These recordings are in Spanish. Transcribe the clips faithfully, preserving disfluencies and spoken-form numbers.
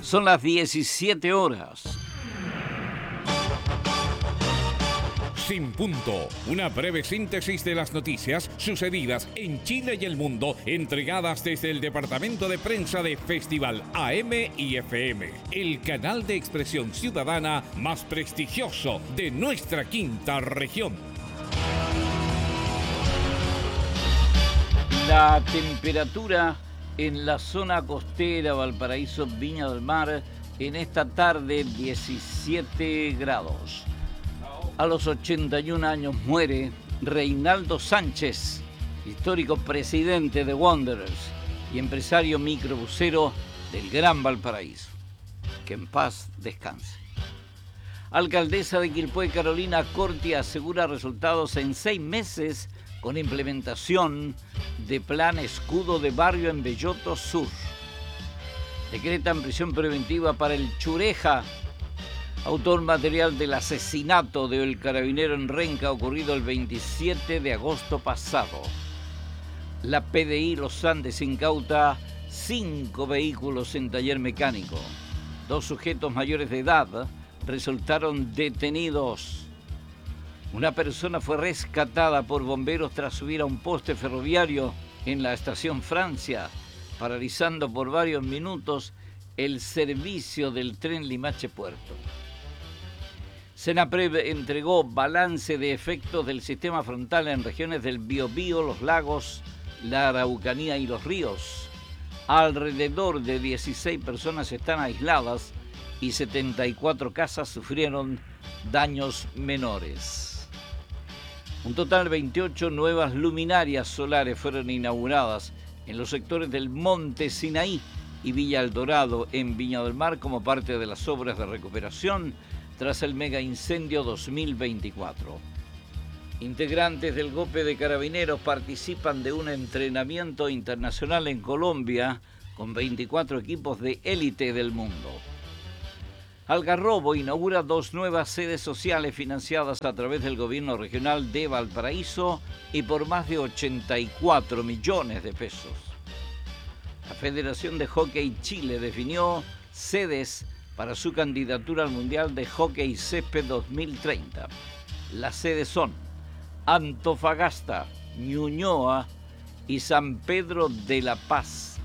Son las diecisiete horas. Sin punto, una breve síntesis de las noticias sucedidas en Chile y el mundo, entregadas desde el departamento de prensa de Festival A M y F M, el canal de expresión ciudadana más prestigioso de nuestra quinta región. La temperatura en la zona costera Valparaíso, Viña del Mar, en esta tarde diecisiete grados. A los ochenta y un años muere Reinaldo Sánchez, histórico presidente de Wanderers y empresario microbusero del Gran Valparaíso. Que en paz descanse. Alcaldesa de Quilpué, Carolina Corti, asegura resultados en seis meses con implementación de plan escudo de barrio en Belloto Sur. Decretan prisión preventiva para el Chureja, autor material del asesinato del carabinero en Renca ocurrido el veintisiete de agosto pasado. La P D I Los Andes incauta cinco vehículos en taller mecánico. Dos sujetos mayores de edad resultaron detenidos. Una persona fue rescatada por bomberos tras subir a un poste ferroviario en la estación Francia, paralizando por varios minutos el servicio del tren Limache-Puerto. Senaprev entregó balance de efectos del sistema frontal en regiones del Biobío, los lagos, la Araucanía y los ríos. Alrededor de dieciséis personas están aisladas y setenta y cuatro casas sufrieron daños menores. Un total de veintiocho nuevas luminarias solares fueron inauguradas en los sectores del Monte Sinaí y Villa El Dorado en Viña del Mar como parte de las obras de recuperación tras el mega incendio dos mil veinticuatro. Integrantes del G O P E de Carabineros participan de un entrenamiento internacional en Colombia con veinticuatro equipos de élite del mundo. Algarrobo inaugura dos nuevas sedes sociales financiadas a través del gobierno regional de Valparaíso y por más de ochenta y cuatro millones de pesos. La Federación de Hockey Chile definió sedes para su candidatura al Mundial de Hockey Césped dos mil treinta. Las sedes son Antofagasta, Ñuñoa y San Pedro de la Paz.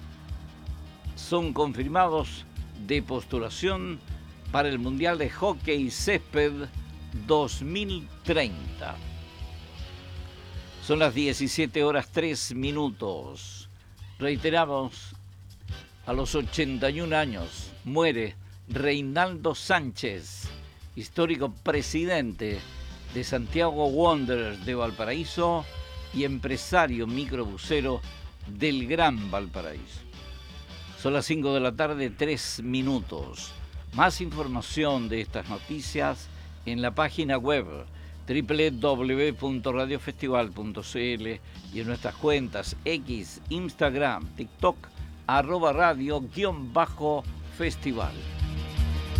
Son confirmados de postulación para el Mundial de Hockey Césped dos mil treinta. Son las diecisiete horas tres minutos. Reiteramos, a los ochenta y un años muere Reinaldo Sánchez, histórico presidente de Santiago Wanderers de Valparaíso y empresario microbusero del Gran Valparaíso. Son las cinco de la tarde, tres minutos. Más información de estas noticias en la página web doble u doble u doble u punto radio festival punto c l y en nuestras cuentas X, Instagram, TikTok, arroba radio guión bajo festival.